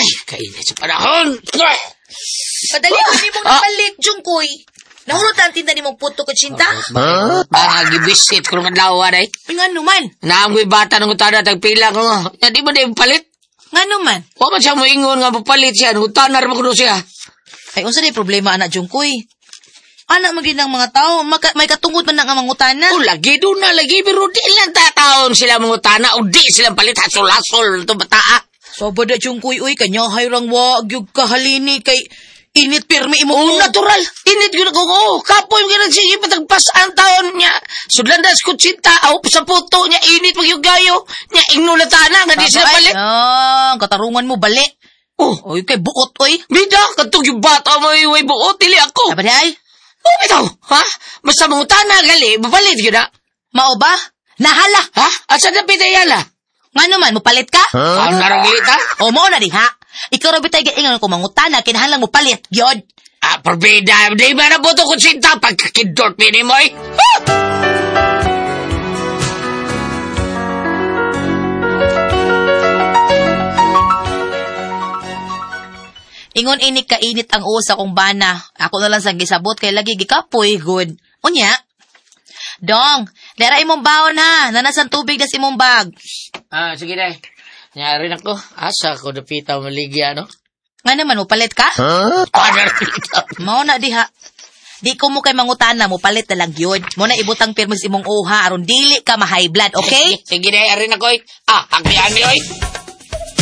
kainit sa panahon. Padali ko ni mong napalit, Jungkoy. Nahulot ang tinda ni mong puto ko, Chinta? Gibisit ko ng lawa, day. Nga naman. Naamoy bata ng utana, tagpila ko. Di ba na palit? Nga naman. Huwag man siya moingon nga papalit siya. Utana rin ko siya. Ay, unsa na yung problema, anak Jungkoy? Anak magilang mga tao, may katungod man ang mga utana. Lagi doon na, lagi. Pero di lang tataon sila mga utana. O di silang palit, hasol-hasol. Ito bataa. So, bada Jungkoy, uy, kanya hayrang wag yung kahalini kay init pirmi imo. Natural. Init yun ako. Kapoy yung ganun sige patagpas ang taon niya. Sudlandas ko Chinta. Sa puto niya, init pag yung gayo. Niya, ignulatana. Nga di sila palit. Katarungan mo, bali. Uy, kay buot, uy. Bida, katong yung bata mo yung buot. Dili ako. Aba ay? Ito, ha? Basta mga utana, gali. Mapalit yun na. Mao ba? Nahala. Ha? At saan na pitayala? Nga naman, mupalit ka? Naraglit, ha? O, mo na di, ha? Ikaw rabi tayo ingan ko mangutana, kinahalang mo palit, gyod. Perbida, di ba na boto ko Chinta? Pagkakidort pini mo, eh. Ingon ini kainit ang usa kong bana. Ako na lang sang gisabot kay lagi gikapoy good. Unya. Dong, dera imong baon ha. Nanasan tubig na si imong bag. Sige na. Nyari na ko. Asa ko napita maligya, no? Nga naman, mo palit ka? Mao na diha. Di ko mo kay mangutana, mo palit na lang yun. Mo na ibutang pirmis imong uha, aron dili ka ma-high blood, okay? Sige na, arin ako, eh. Hagbihan niyo, eh.